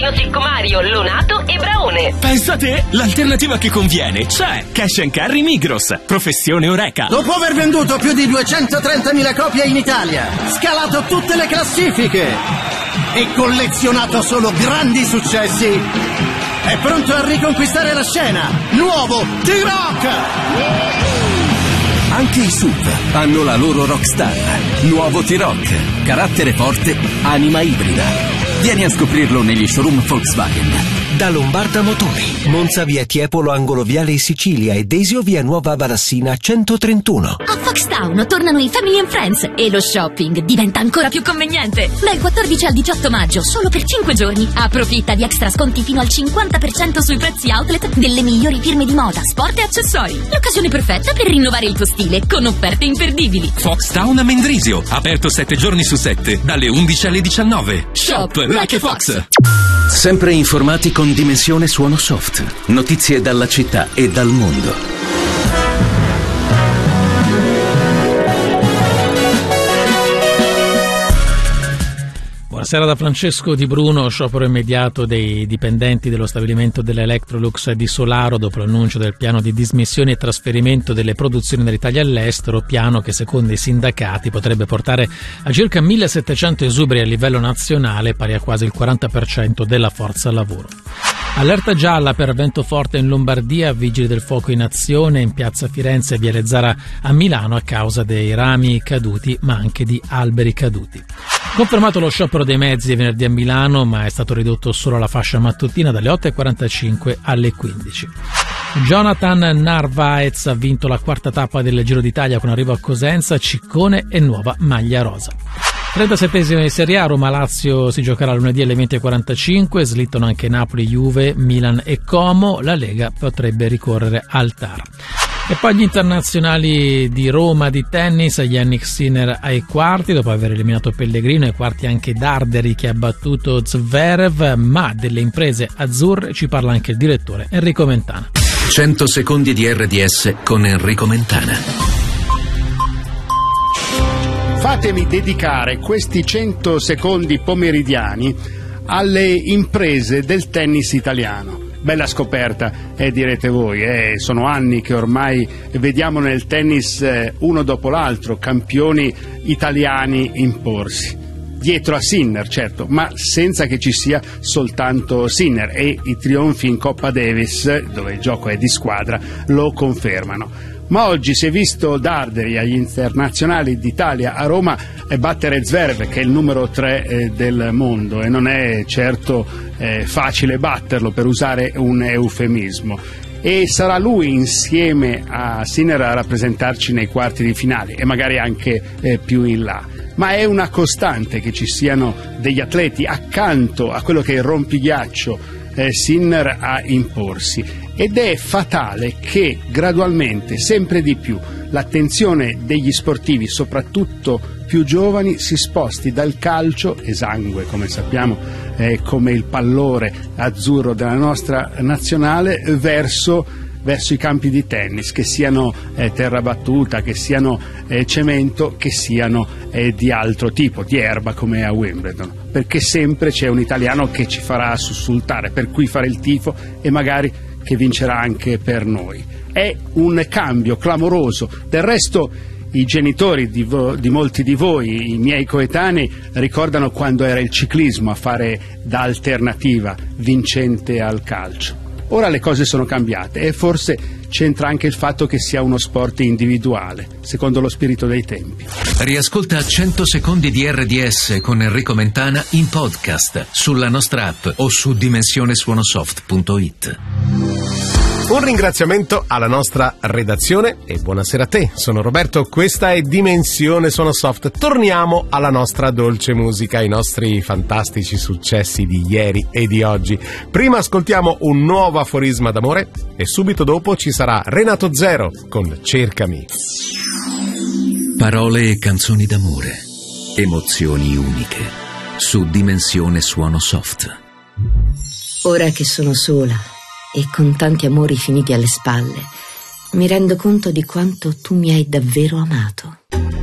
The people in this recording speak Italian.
Pino Siccomario, Lonato e Braone. Pensa te, l'alternativa che conviene c'è. Cash and Carry Migros, professione Oreca. Dopo aver venduto più di 230.000 copie in Italia, scalato tutte le classifiche e collezionato solo grandi successi, è pronto a riconquistare la scena. Nuovo T-Rock! Anche i SUV hanno la loro rockstar. Nuovo T-Rock, carattere forte, anima ibrida. Vieni a scoprirlo negli showroom Volkswagen. Da Lombarda Motori, Monza via Tiepolo angolo viale Sicilia e Desio via Nuova Varassina 131. A Foxtown tornano i Family and Friends e lo shopping diventa ancora più conveniente. Dal 14 al 18 maggio, solo per 5 giorni, approfitta di extra sconti fino al 50% sui prezzi outlet delle migliori firme di moda, sport e accessori. L'occasione perfetta per rinnovare il tuo stile con offerte imperdibili. Foxtown a Mendrisio, aperto 7 giorni su 7, dalle 11 alle 19. Shop like a Fox. Sempre informati con Dimensione Suono Soft. Notizie dalla città e dal mondo. Buonasera da Francesco Di Bruno. Sciopero immediato dei dipendenti dello stabilimento dell'Electrolux di Solaro dopo l'annuncio del piano di dismissione e trasferimento delle produzioni dall'Italia all'estero, piano che secondo i sindacati potrebbe portare a circa 1.700 esuberi a livello nazionale, pari a quasi il 40% della forza lavoro. Allerta gialla per vento forte in Lombardia, vigili del fuoco in azione in piazza Firenze e Viale Zara a Milano a causa dei rami caduti ma anche di alberi caduti. Confermato lo sciopero dei mezzi venerdì a Milano, ma è stato ridotto solo alla fascia mattutina dalle 8.45 alle 15. Jonathan Narvaez ha vinto la quarta tappa del Giro d'Italia con arrivo a Cosenza, Ciccone e nuova maglia rosa. 37esima di Serie A, Roma-Lazio si giocherà lunedì alle 20.45, slittano anche Napoli, Juve, Milan e Como, la Lega potrebbe ricorrere al TAR. E poi gli internazionali di Roma di tennis, Jannik Sinner ai quarti dopo aver eliminato Pellegrino, ai quarti anche Darderi che ha battuto Zverev, ma delle imprese azzurre ci parla anche il direttore Enrico Mentana. 100 secondi di RDS con Enrico Mentana. Fatemi dedicare questi 100 secondi pomeridiani alle imprese del tennis italiano. Bella scoperta, direte voi, sono anni che ormai vediamo nel tennis uno dopo l'altro campioni italiani imporsi. Dietro a Sinner, certo, ma senza che ci sia soltanto Sinner, e i trionfi in Coppa Davis, dove il gioco è di squadra, lo confermano. Ma oggi si è visto Darderi agli internazionali d'Italia a Roma battere Zverev, che è il numero 3 del mondo, e non è certo facile batterlo, per usare un eufemismo. E sarà lui insieme a Sinner a rappresentarci nei quarti di finale e magari anche più in là. Ma è una costante che ci siano degli atleti accanto a quello che è il rompighiaccio Sinner a imporsi, ed è fatale che gradualmente, sempre di più, l'attenzione degli sportivi, soprattutto più giovani, si sposti dal calcio, esangue come sappiamo, come il pallore azzurro della nostra nazionale, verso i campi di tennis, che siano terra battuta, che siano cemento, che siano di altro tipo, di erba come a Wimbledon, perché sempre c'è un italiano che ci farà sussultare, per cui fare il tifo, e magari che vincerà anche per noi. È un cambio clamoroso. Del resto i genitori di molti di voi, i miei coetanei, ricordano quando era il ciclismo a fare da alternativa vincente al calcio. Ora le cose sono cambiate e forse c'entra anche il fatto che sia uno sport individuale, secondo lo spirito dei tempi. Riascolta 100 secondi di RDS con Enrico Mentana in podcast sulla nostra app o su dimensionesuonosoft.it. Un ringraziamento alla nostra redazione e buonasera a te, sono Roberto, questa è Dimensione Suono Soft. Torniamo alla nostra dolce musica, ai nostri fantastici successi di ieri e di oggi. Prima ascoltiamo un nuovo aforisma d'amore e subito dopo ci sarà Renato Zero con Cercami. Parole e canzoni d'amore, emozioni uniche, su Dimensione Suono Soft. Ora che sono sola e con tanti amori finiti alle spalle, mi rendo conto di quanto tu mi hai davvero amato.